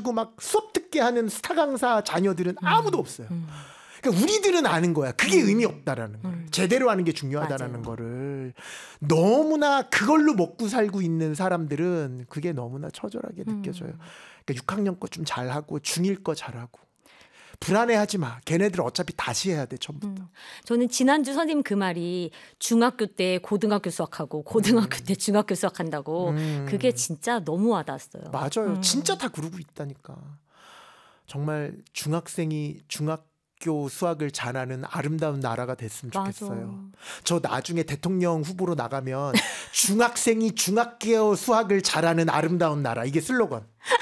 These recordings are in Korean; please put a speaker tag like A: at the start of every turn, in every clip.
A: 가가지고 막 수업 듣게 하는 스타 강사 자녀들은 아무도 없어요. 그러니까 우리들은 아는 거야. 그게 의미 없다라는 거를. 제대로 하는 게 중요하다라는 거를. 너무나 그걸로 먹고 살고 있는 사람들은 그게 너무나 처절하게 느껴져요. 그러니까 6학년 거 좀 잘하고 중1 거 잘하고. 불안해하지 마. 걔네들 어차피 다시 해야 돼 처음부터.
B: 저는 지난주 선생님 그 말이 중학교 때 고등학교 수학하고 고등학교 때 중학교 수학한다고 그게 진짜 너무 와닿았어요.
A: 맞아요. 진짜 다 그러고 있다니까. 정말 중학생이 중학교 수학을 잘하는 아름다운 나라가 됐으면 좋겠어요.
B: 맞아.
A: 저 나중에 대통령 후보로 나가면 중학생이 중학교 수학을 잘하는 아름다운 나라. 이게 슬로건.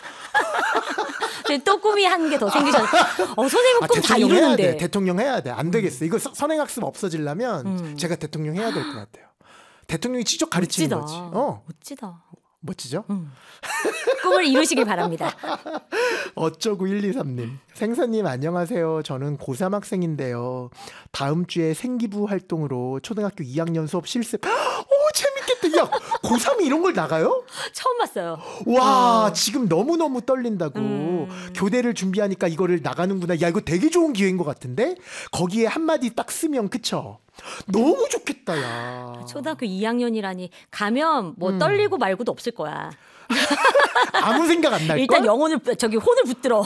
B: 또 꿈이 한 개 더 생기셨어요. 선생님은 꿈 다 이루는데.
A: 해야 돼. 대통령 해야 돼. 안 되겠어. 이거 선행학습 없어지려면 제가 대통령 해야 될 것 같아요. 대통령이 직접 가르치는
B: 멋지다.
A: 거지.
B: 멋지다.
A: 멋지죠?
B: 꿈을 이루시길 바랍니다.
A: 어쩌고 123님. 생사님 안녕하세요. 저는 고3 학생인데요. 다음 주에 생기부 활동으로 초등학교 2학년 수업 실습. 오 재밌겠다. 야 고3이 이런 걸 나가요?
B: 처음 봤어요.
A: 와 지금 너무너무 떨린다고. 교대를 준비하니까 이거를 나가는구나. 야 이거 되게 좋은 기회인 것 같은데. 거기에 한마디 딱 쓰면 그쵸? 너무 좋겠다 야.
B: 초등학교 2학년이라니 가면 뭐 떨리고 말고도 없을 거야.
A: 아무 생각 안 날 걸?
B: 일단 영혼을 혼을 붙들어.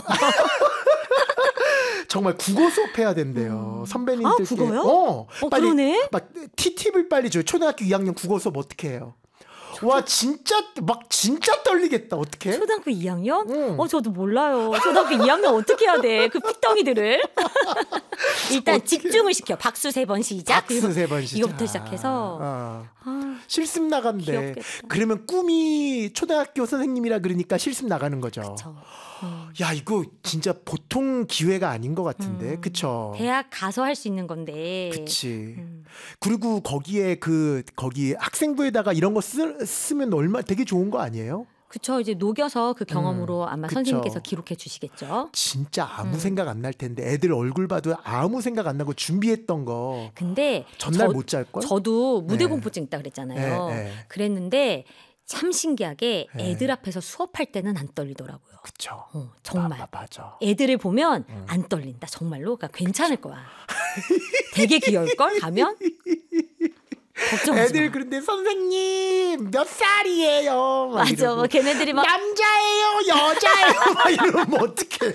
A: 정말 국어 수업 해야 된대요. 선배님들께.
B: 국어요?
A: 빨리
B: 그러네.
A: 막 팁을 빨리 줘요. 초등학교 2학년 국어 수업 어떻게 해요? 와 진짜 떨리겠다. 어떻게?
B: 초등학교 2학년? 저도 몰라요. 초등학교 2학년 어떻게 해야 돼? 그 핏덩이들을. 일단
A: 어떻게...
B: 집중을 시켜. 박수 3번 시작.
A: 박수 3번 시작.
B: 이거부터 시작해서.
A: 실습 나간대.
B: 귀엽겠다.
A: 그러면 꿈이 초등학교 선생님이라 그러니까 실습 나가는 거죠.
B: 그쵸.
A: 야 이거 진짜 보통 기회가 아닌 것 같은데. 그쵸?
B: 대학 가서 할 수 있는 건데.
A: 그치. 그리고 거기 학생부에다가 이런 거 쓰면 되게 좋은 거 아니에요?
B: 그쵸. 이제 녹여서 그 경험으로 아마
A: 그쵸.
B: 선생님께서 기록해 주시겠죠.
A: 진짜 아무 생각 안 날 텐데 애들 얼굴 봐도 아무 생각 안 나고 준비했던 거.
B: 근데
A: 전날 못 잘 걸?
B: 저도 무대 공포증 있다 그랬잖아요.
A: 네.
B: 그랬는데 참 신기하게 애들 앞에서 수업할 때는 안 떨리더라고요.
A: 그쵸.
B: 정말.
A: 맞아.
B: 애들을 보면 안 떨린다. 정말로. 그러니까 괜찮을 거야. 되게 귀여울 걸 가면. 걱정하지
A: 애들
B: 마.
A: 그런데 선생님 몇 살이에요?
B: 맞아. 뭐 걔네들이 막
A: 남자예요, 여자예요? 막 이러면 어떡해?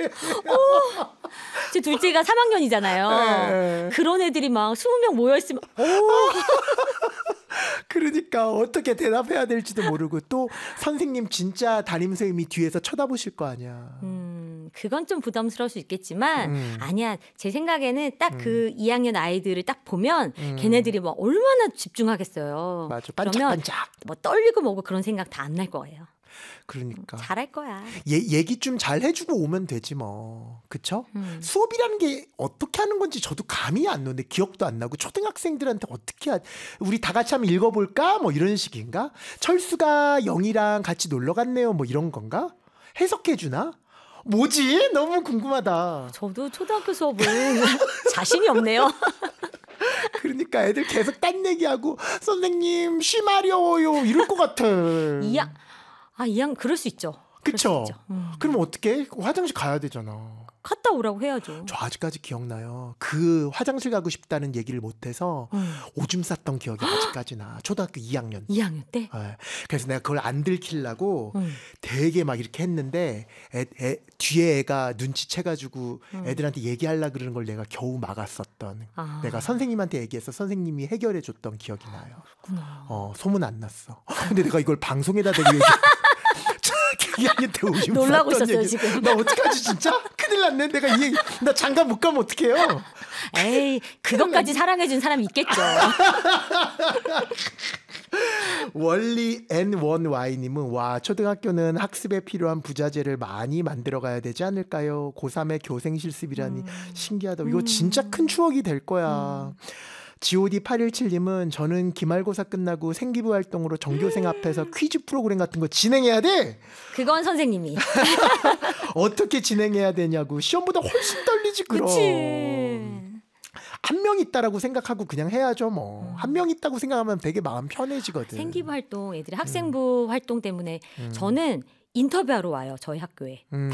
B: 제 둘째가 3학년이잖아요. 그런 애들이 막 20명 모여 있으면
A: 그러니까 어떻게 대답해야 될지도 모르고 또 선생님 진짜 담임 선생님이 뒤에서 쳐다보실 거 아니야.
B: 그건 좀 부담스러울 수 있겠지만 아니야. 제 생각에는 딱 그 2학년 아이들을 딱 보면 걔네들이 뭐 얼마나 집중하겠어요.
A: 맞아.
B: 그러면
A: 반짝반짝.
B: 뭐 떨리고 뭐고 그런 생각 다 안 날 거예요.
A: 그러니까
B: 잘할 거야.
A: 얘기 좀 잘 해주고 오면 되지 뭐. 그쵸? 수업이라는 게 어떻게 하는 건지 저도 감이 안 나는데 기억도 안 나고 초등학생들한테 어떻게 우리 다 같이 한번 읽어볼까? 뭐 이런 식인가? 철수가 영이랑 같이 놀러 갔네요. 뭐 이런 건가? 해석해 주나? 뭐지? 너무 궁금하다.
B: 저도 초등학교 수업은 자신이 없네요.
A: 그러니까 애들 계속 딴 얘기하고 선생님 쉬마려워요 이럴 것 같아.
B: 2학년 그럴 수 있죠.
A: 그쵸? 그럼 어떻게? 화장실 가야 되잖아.
B: 갔다 오라고 해야죠.
A: 저 아직까지 기억나요. 그 화장실 가고 싶다는 얘기를 못해서 오줌 쌌던 기억이 아직까지 나. 초등학교 2학년.
B: 2학년 때?
A: 네. 그래서 내가 그걸 안 들키려고 되게 막 이렇게 했는데 뒤에 애가 눈치채가지고 애들한테 얘기하려고 그러는 걸 내가 겨우 막았었던. 내가 선생님한테 얘기해서 선생님이 해결해줬던 기억이 나요.
B: 그렇구나.
A: 소문 안 났어. 근데 내가 이걸 방송에다 대고 2학년 때 오줌
B: 놀라고
A: 쌌던
B: 있었어요
A: 얘기.
B: 지금.
A: 나 어떡하지 진짜? 큰일 났네. 내가 나 장가 못 가면 어떡해요?
B: 에이 그것까지 사랑해준 사람이 있겠죠.
A: 원리 N1Y님은 와 초등학교는 학습에 필요한 부자재를 많이 만들어 가야 되지 않을까요? 고3의 교생 실습이라니 신기하다. 이거 진짜 큰 추억이 될 거야. GOD817님은 저는 기말고사 끝나고 생기부 활동으로 전교생 앞에서 퀴즈 프로그램 같은 거 진행해야 돼.
B: 그건 선생님이.
A: 어떻게 진행해야 되냐고. 시험보다 훨씬 떨리지 그럼.
B: 그치.
A: 한 명 있다라고 생각하고 그냥 해야죠 뭐. 한 명 있다고 생각하면 되게 마음 편해지거든.
B: 생기부 활동 애들이 학생부 활동 때문에 저는 인터뷰하러 와요. 저희 학교에.